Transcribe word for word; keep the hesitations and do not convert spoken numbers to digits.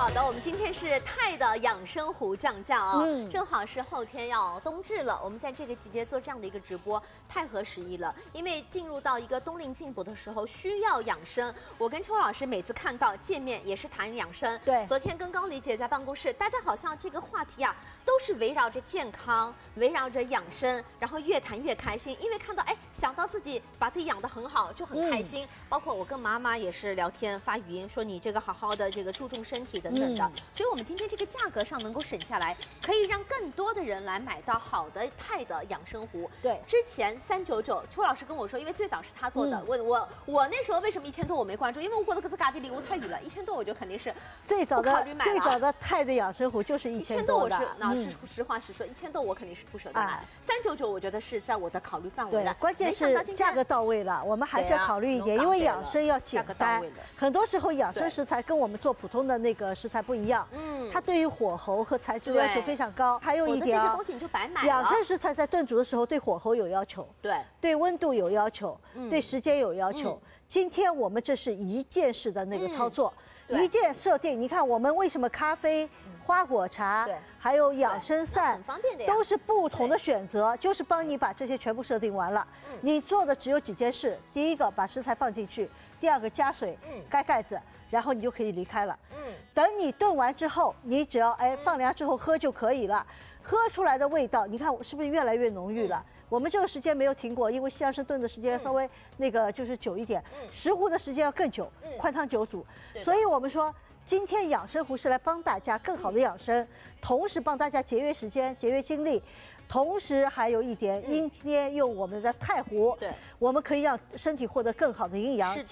好的，我们今天是泰的养生壶酱酱啊、哦，嗯，正好是后天要冬至了，我们在这个季节做这样的一个直播，太合时宜了。因为进入到一个冬令进补的时候，需要养生。我跟邱老师每次看到见面也是谈养生。 对， 昨天跟高丽姐在办公室，大家好像这个话题啊，都是围绕着健康，围绕着养生，然后越谈越开心，因为看到哎，想到自己把自己养得很好，就很开心。嗯、包括我跟妈妈也是聊天发语音，说你这个好好的这个注重身体等等的。嗯、所以，我们今天这个价格上能够省下来，可以让更多的人来买到好的泰的养生壶。 对， 之前三九九，邱老师跟我说，因为最早是他做的，嗯、我我我那时候为什么一千多我没关注？因为我觉得这个价的离我太远了，一千多我就肯定是最早的不考虑买了。 最早的泰的养生壶就是一千多的。 一千多我是那是实话实说，一千多我肯定是不舍得买。三九九我觉得是在我的考虑范围了。 对，关键是价格到位了，我们还是要考虑一点，因为养生要简单。很多时候养生食材跟我们做普通的那个食材不一样，嗯，它对于火候和材质要求非常高。还有一点啊， 这些东西你就白买了。 养生食材在炖煮的时候对火候有要求， 对， 对温度有要求，嗯、对时间有要求。嗯、今天我们这是一键式的那个操作，嗯、一键设定。你看我们为什么咖啡、花果茶，还有养生散， 很方便的呀， 都是不同的选择，就是帮你把这些全部设定完了。嗯、你做的只有几件事：第一个把食材放进去，第二个加水，嗯、盖盖子。然后你就可以离开了。嗯，等你炖完之后，你只要哎放凉之后喝就可以了。喝出来的味道，你看是不是越来越浓郁了？嗯、我们这个时间没有停过，因为西洋参炖的时间稍微那个就是久一点，嗯、石壶的时间要更久，嗯、宽汤久煮。所以我们说，今天养生壶是来帮大家更好的养生，嗯、同时帮大家节约时间、节约精力。同时还有一点，今天用我们的泰壶，对，我们可以让身体获得更好的营养。